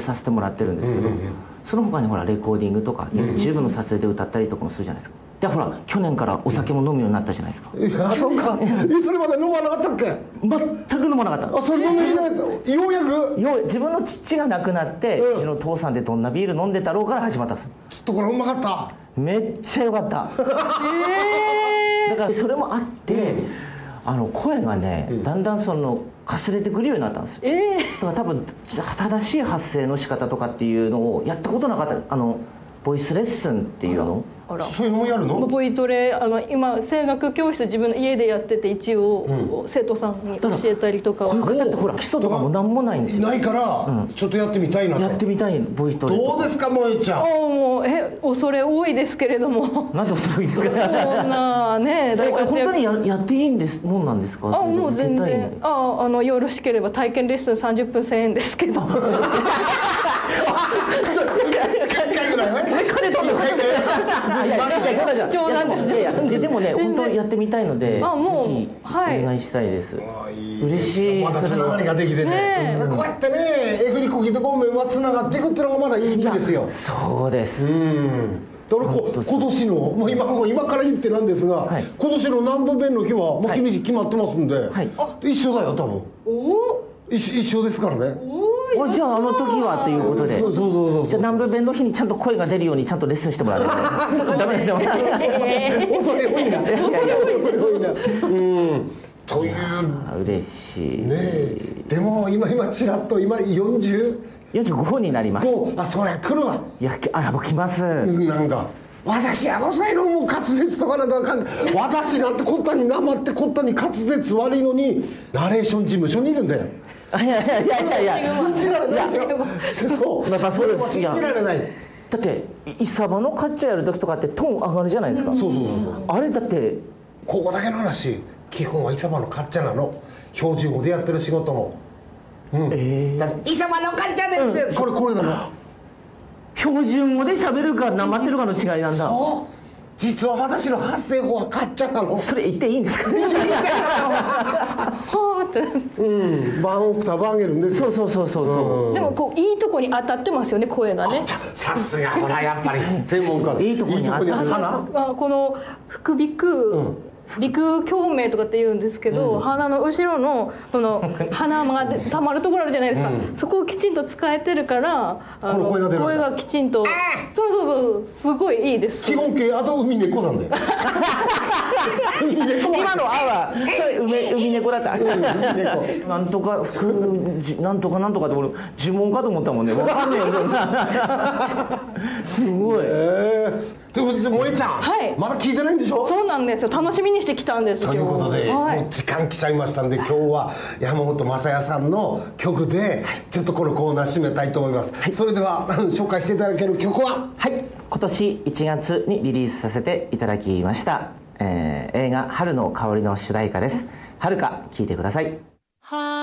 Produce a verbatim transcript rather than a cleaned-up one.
させてもらってるんですけど、その他にほらレコーディングとか YouTube の撮影で歌ったりとかもするじゃないですか。でほら去年からお酒も飲むようになったじゃないですか。 いやそうか。えそれまで飲まなかったっけ？ 全く飲まなかった。 あそれ飲めるようになった。ようやくよう自分の父が亡くなって、うちの父さんでどんなビール飲んでたろうから始まったんです。 ちょっとこれうまかった。 めっちゃ良かった。だからそれもあって、あの声がね、だんだんそのかすれてくるようになったんですよ。だから多分正しい発声の仕方とかっていうのをやったことなかった。あのボイスレッスンっていうの。 そういうのもやるの？ ボイトレ、あの今声楽教室自分の家でやってて、一応生徒さんに教えたりとかは。 こういう方ってほら基礎とかもなんもないんですよ。 ないからちょっとやってみたいなと。 やってみたいボイトレ。 どうですか萌えちゃん。 あもうえ恐れ多いですけれども。 なんで恐れ多いですか。 こんなね大活躍。 本当にややっていいんですもんなんですか。 あもう全然ああのよろしければ体験レッスンさんじゅっぷんせんえんですけど。冗談です。 でもね本当にやってみたいので、ぜひお願いしたいです。嬉しい。 まだつながりができてね。こうやってねエフリコギとゴーメンはつながっていくっていうのがまだいいんですよ。 そうです。 うん。だからこ今年のもう今もう今から言ってなんですが、今年の南部弁の日はもう日にち決まってますんで、一緒だよ多分。一緒ですからね。 じゃああの時はということで、 そうそうそうそう。 じゃあ南部弁の日にちゃんと声が出るようにちゃんとレッスンしてもらわないとダメですよ。 恐れ多いな。恐れ多いな。うん。という嬉しい。 ねえ。でも今今ちらっと今よんじゅう。 よんじゅうごになります。 あそりゃ来るわ。 いやあもう来ます。 なんか。私あの際のもう滑舌とかなんだかん私なんてこったになまってこったに滑舌悪いのにナレーション事務所にいるんだよ。 いやいやいやいや信じられないですよ。そうやっぱそうです。 信じられない。 だってイサバのカッチャやる時とかってトーン上がるじゃないですか。 そうそうそうあれだってここだけの話基本はイサバのカッチャなの。標準語でやってる仕事も。うん。イサバのカッチャです。これこれなの。 標準語で喋るかなまってるかの違いなんだ。 そう。実は私の発声法はカッチャなの。 それ言っていいんですか。 はあって。 うん。ワンオクターブ上げるんですよ。そうそうそうそう。 でもこういいとこに当たってますよね声がね。 さすがほらやっぱり専門家で。いいとこに当たる。 あこの副鼻腔。鼻腔共鳴とかって言うんですけど、うん、鼻の後ろのこの鼻がたまるところあるじゃないですか、うん、そこをきちんと使えてるからあの 声, が声がきちんとそうそうそうすごいいいです。 基本形あと海猫なんだよ。 今の「あ」はそれ海海猫だった。なんとかなんとかなんとかって俺呪文かと思ったもんね。分かんねえよそんな。すごい。 ということで萌えちゃん、 はい、 まだ聞いてないんでしょ。 そうなんですよ。楽しみにしてきたんです。 ということで、はい、もう時間来ちゃいましたので今日は山本雅也さんの曲でちょっとこのコーナー締めたいと思います、はい、それでは紹介していただける曲ははい今年いちがつにリリースさせていただきました、えー、映画「春の香り」の主題歌です。遥か聴いてください。